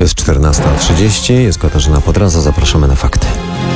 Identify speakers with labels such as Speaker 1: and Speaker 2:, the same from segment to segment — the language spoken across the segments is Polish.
Speaker 1: Jest 14:30, jest Katarzyna Podraza, zapraszamy na fakty.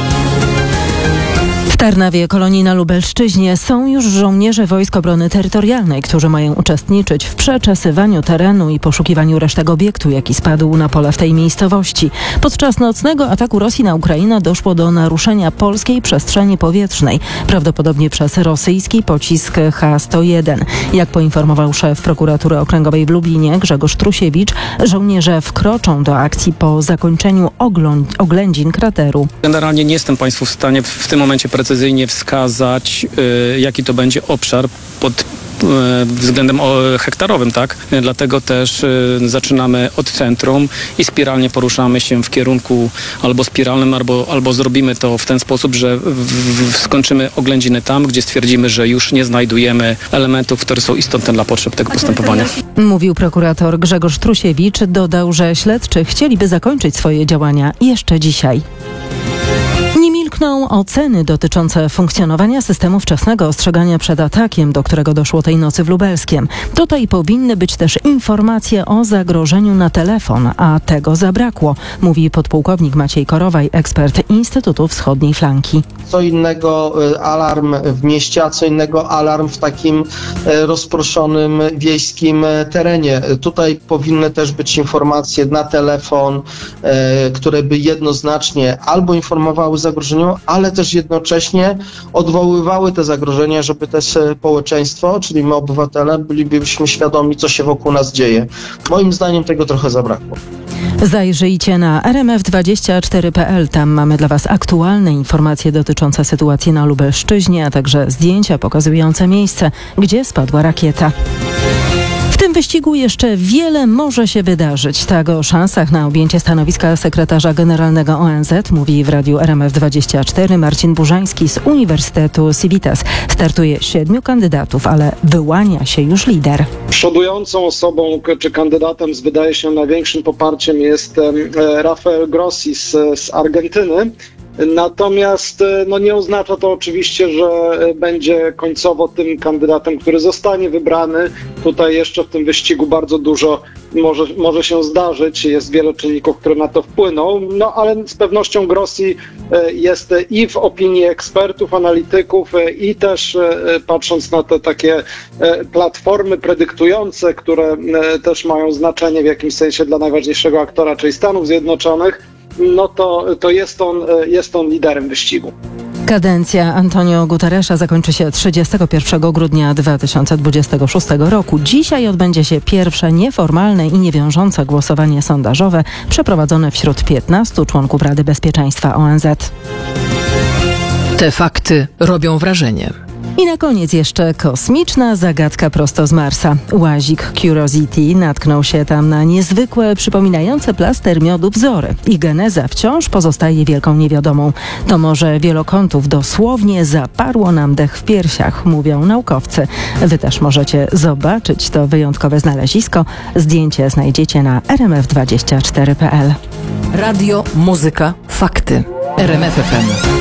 Speaker 2: W Tarnawie, kolonii na Lubelszczyźnie, są już żołnierze Wojsk Obrony Terytorialnej, którzy mają uczestniczyć w przeczesywaniu terenu i poszukiwaniu resztek obiektu, jaki spadł na pole w tej miejscowości. Podczas nocnego ataku Rosji na Ukrainę doszło do naruszenia polskiej przestrzeni powietrznej, prawdopodobnie przez rosyjski pocisk H-101. Jak poinformował szef prokuratury okręgowej w Lublinie, Grzegorz Trusiewicz, żołnierze wkroczą do akcji po zakończeniu oględzin krateru.
Speaker 3: Generalnie nie jestem Państwu w stanie w tym momencie precyzyjnie wskazać, jaki to będzie obszar pod względem hektarowym, tak? Dlatego też zaczynamy od centrum i spiralnie poruszamy się w kierunku albo spiralnym, albo zrobimy to w ten sposób, że skończymy oględziny tam, gdzie stwierdzimy, że już nie znajdujemy elementów, które są istotne dla potrzeb tego postępowania.
Speaker 2: Mówił prokurator Grzegorz Trusiewicz. Dodał, że śledczy chcieliby zakończyć swoje działania jeszcze dzisiaj. Nie milkną oceny dotyczące funkcjonowania systemu wczesnego ostrzegania przed atakiem, do którego doszło tej nocy w Lubelskiem. Tutaj powinny być też informacje o zagrożeniu na telefon, a tego zabrakło, mówi podpułkownik Maciej Korowaj, ekspert Instytutu Wschodniej Flanki.
Speaker 4: Co innego alarm w mieście, a co innego alarm w takim rozproszonym wiejskim terenie. Tutaj powinny też być informacje na telefon, które by jednoznacznie albo informowały o zagrożeniu, ale też jednocześnie odwoływały te zagrożenia, żeby też społeczeństwo, czyli my obywatele, bylibyśmy świadomi, co się wokół nas dzieje. Moim zdaniem tego trochę zabrakło.
Speaker 2: Zajrzyjcie na rmf24.pl. Tam mamy dla Was aktualne informacje dotyczące sytuacji na Lubelszczyźnie, a także zdjęcia pokazujące miejsce, gdzie spadła rakieta. W tym wyścigu jeszcze wiele może się wydarzyć. Tak o szansach na objęcie stanowiska sekretarza generalnego ONZ mówi w radiu RMF24 Marcin Burzański z Uniwersytetu Civitas. Startuje 7 kandydatów, ale wyłania się już lider.
Speaker 5: Przodującą osobą czy kandydatem z wydaje się największym poparciem jest Rafael Grossi z Argentyny. Natomiast nie oznacza to oczywiście, że będzie końcowo tym kandydatem, który zostanie wybrany. Tutaj jeszcze w tym wyścigu bardzo dużo może się zdarzyć. Jest wiele czynników, które na to wpłyną, ale z pewnością Grossi jest i w opinii ekspertów, analityków i też patrząc na te takie platformy predyktujące, które też mają znaczenie w jakimś sensie dla najważniejszego aktora, czyli Stanów Zjednoczonych, to jest on liderem wyścigu.
Speaker 2: Kadencja Antonio Guterresa zakończy się 31 grudnia 2026 roku. Dzisiaj odbędzie się pierwsze nieformalne i niewiążące głosowanie sondażowe przeprowadzone wśród 15 członków Rady Bezpieczeństwa ONZ.
Speaker 6: Te fakty robią wrażenie.
Speaker 2: I na koniec jeszcze kosmiczna zagadka prosto z Marsa. Łazik Curiosity natknął się tam na niezwykłe, przypominające plaster miodu wzory. Ich geneza wciąż pozostaje wielką niewiadomą. To morze wielokątów dosłownie zaparło nam dech w piersiach, mówią naukowcy. Wy też możecie zobaczyć to wyjątkowe znalezisko. Zdjęcie znajdziecie na rmf24.pl.
Speaker 6: Radio, muzyka, fakty. RMF FM.